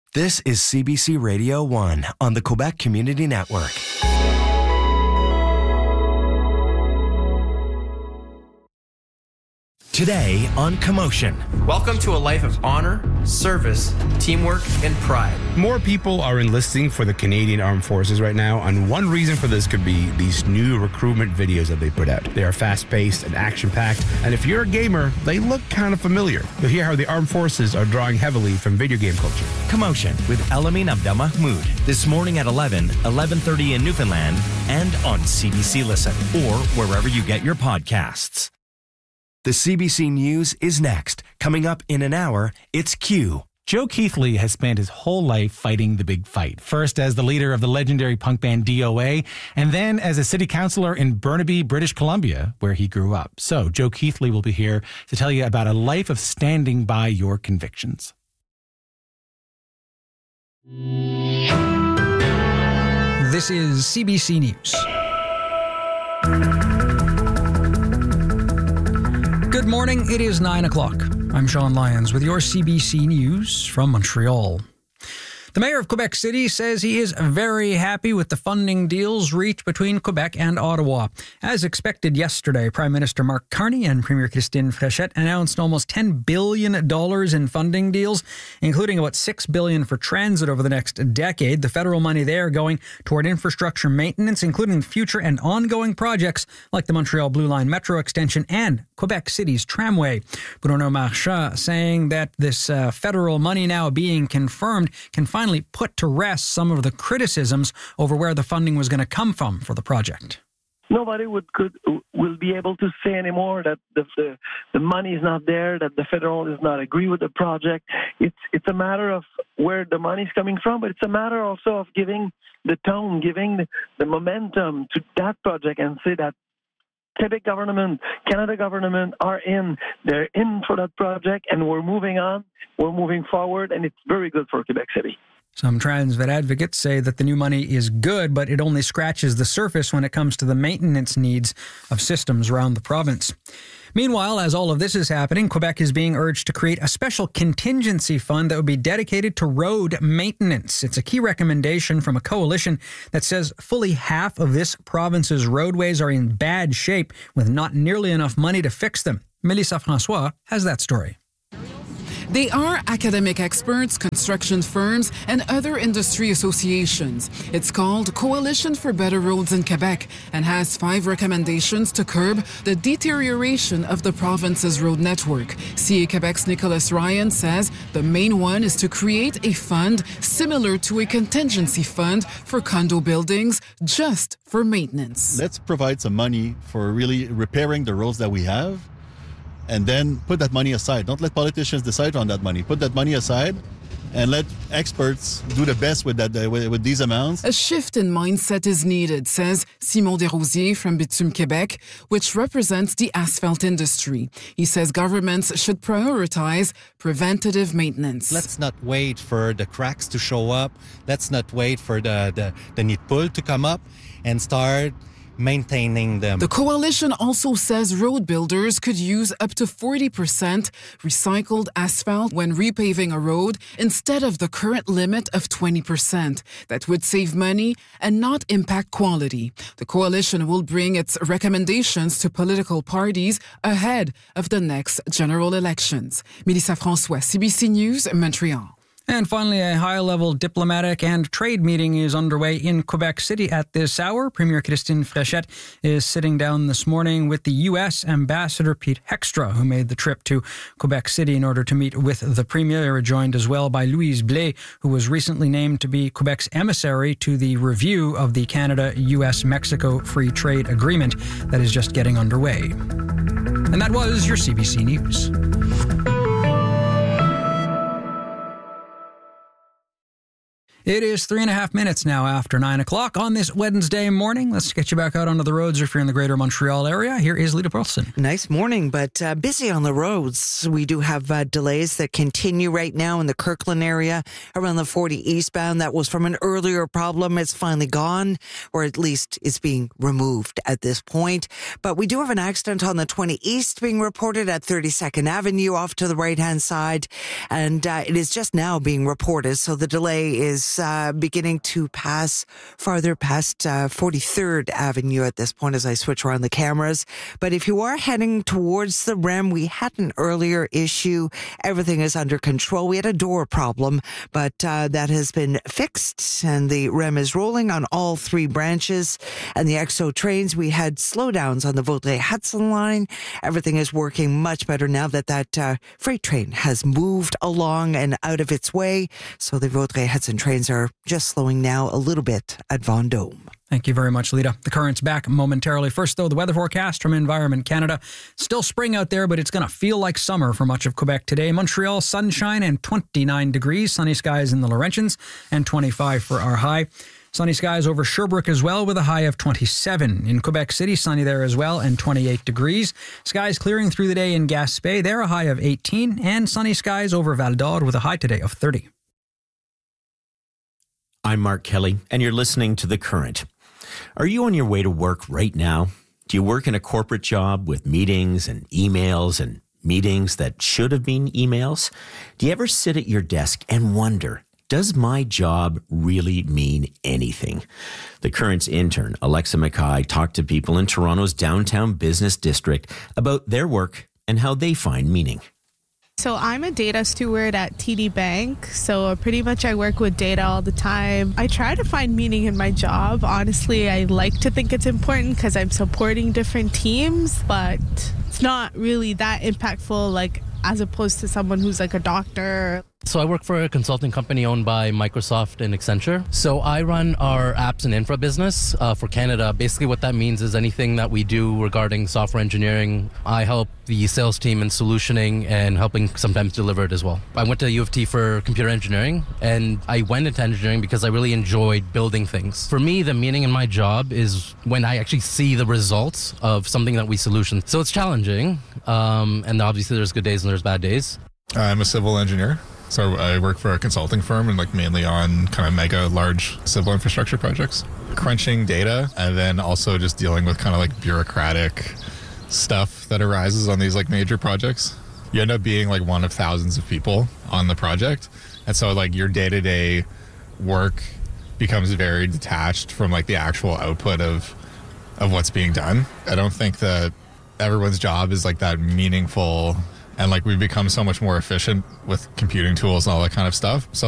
This is CBC Radio 1 on the Quebec Community Network. Today on Commotion. Welcome to a life of honor, service, teamwork, and pride. More people are enlisting for the Canadian Armed Forces right now, and one reason for this could be these new recruitment videos that they put out. They are fast-paced and action-packed, and if you're a gamer, they look kind of familiar. You'll hear how the Armed Forces are drawing heavily from video game culture. Commotion with Elamin Abdelmahmoud. This morning at 11:30 in Newfoundland, and on CBC Listen, or wherever you get your podcasts. The CBC News is next. Coming up in an hour, it's Q. Joe Keithley has spent his whole life fighting the big fight. First as the leader of the legendary punk band DOA, and then as a city councillor in Burnaby, British Columbia, where he grew up. So Joe Keithley will be here to tell you about a life of standing by your convictions. This is CBC News. Good morning, it is 9 o'clock. I'm Sean Lyons with your CBC News from Montreal. The mayor of Quebec City says he is very happy with the funding deals reached between Quebec and Ottawa. As expected yesterday, Prime Minister Mark Carney and Premier Christine Fréchette announced almost $10 billion in funding deals, including about $6 billion for transit over the next decade. The federal money there going toward infrastructure maintenance, including future and ongoing projects like the Montreal Blue Line Metro extension and Quebec City's tramway. Bruno Marchand saying that this federal money now being confirmed can finally put to rest some of the criticisms over where the funding was going to come from for the project. Nobody will be able to say anymore that the money is not there, that the federal does not agree with the project. It's a matter of where the money is coming from, but it's a matter also of giving the tone, giving the momentum to that project and say that Quebec government, Canada government they're in for that project, and we're moving on, we're moving forward, and it's very good for Quebec City. Some Transvet advocates say that the new money is good, but it only scratches the surface when it comes to the maintenance needs of systems around the province. Meanwhile, as all of this is happening, Quebec is being urged to create a special contingency fund that would be dedicated to road maintenance. It's a key recommendation from a coalition that says fully half of this province's roadways are in bad shape with not nearly enough money to fix them. Melissa Francois has that story. They are academic experts, construction firms, and other industry associations. It's called Coalition for Better Roads in Quebec and has 5 recommendations to curb the deterioration of the province's road network. CA Quebec's Nicholas Ryan says the main one is to create a fund similar to a contingency fund for condo buildings, just for maintenance. Let's provide some money for really repairing the roads that we have, and then put that money aside. Don't let politicians decide on that money. Put that money aside and let experts do the best with that with these amounts. A shift in mindset is needed, says Simon Desrosiers from Bitume Québec, which represents the asphalt industry. He says governments should prioritize preventative maintenance. Let's not wait for the cracks to show up. Let's not wait for the nid pull to come up and start maintaining them. The coalition also says road builders could use up to 40% recycled asphalt when repaving a road instead of the current limit of 20%. That would save money and not impact quality. The coalition will bring its recommendations to political parties ahead of the next general elections. Melissa Francois, CBC News, Montreal. And finally, a high-level diplomatic and trade meeting is underway in Quebec City at this hour. Premier Christine Fréchette is sitting down this morning with the U.S. Ambassador Pete Heckstra, who made the trip to Quebec City in order to meet with the Premier, joined as well by Louise Blais, who was recently named to be Quebec's emissary to the review of the Canada-U.S.-Mexico Free Trade Agreement that is just getting underway. And that was your CBC News. It is 3.5 minutes now after 9 o'clock on this Wednesday morning. Let's get you back out onto the roads if you're in the greater Montreal area. Here is Lita Burleson. Nice morning, but busy on the roads. We do have delays that continue right now in the Kirkland area around the 40 eastbound. That was from an earlier problem. It's finally gone, or at least it's being removed at this point. But we do have an accident on the 20 east being reported at 32nd Avenue off to the right-hand side, and it is just now being reported. So the delay is beginning to pass farther past 43rd Avenue at this point as I switch around the cameras. But if you are heading towards the REM, we had an earlier issue. Everything is under control. We had a door problem, but that has been fixed, and the REM is rolling on all three branches. And the EXO trains, we had slowdowns on the Vaudreuil-Hudson line. Everything is working much better now that freight train has moved along and out of its way. So the Vaudreuil-Hudson trains are just slowing now a little bit at Vendôme. Thank you very much, Lita. The current's back momentarily. First, though, the weather forecast from Environment Canada. Still spring out there, but it's going to feel like summer for much of Quebec today. Montreal, sunshine and 29 degrees. Sunny skies in the Laurentians and 25 for our high. Sunny skies over Sherbrooke as well with a high of 27. In Quebec City, sunny there as well and 28 degrees. Skies clearing through the day in Gaspé. There a high of 18. And sunny skies over Val d'Or with a high today of 30. I'm Mark Kelly, and you're listening to The Current. Are you on your way to work right now? Do you work in a corporate job with meetings and emails and meetings that should have been emails? Do you ever sit at your desk and wonder, does my job really mean anything? The Current's intern, Alexa Mackay, talked to people in Toronto's downtown business district about their work and how they find meaning. So I'm a data steward at TD Bank, so pretty much I work with data all the time. I try to find meaning in my job. Honestly, I like to think it's important because I'm supporting different teams, but it's not really that impactful like as opposed to someone who's like a doctor. So I work for a consulting company owned by Microsoft and Accenture. So I run our apps and infra business for Canada. Basically what that means is anything that we do regarding software engineering, I help the sales team in solutioning and helping sometimes deliver it as well. I went to U of T for computer engineering, and I went into engineering because I really enjoyed building things. For me, the meaning in my job is when I actually see the results of something that we solution. So it's challenging, and obviously there's good days and there's bad days. I'm a civil engineer. So I work for a consulting firm and mainly on kind of mega large civil infrastructure projects, crunching data, and then also just dealing with kind of bureaucratic stuff that arises on these major projects. You end up being one of thousands of people on the project. And so your day-to-day work becomes very detached from the actual output of what's being done. I don't think that everyone's job is that meaningful. And we've become so much more efficient with computing tools and all that kind of stuff. So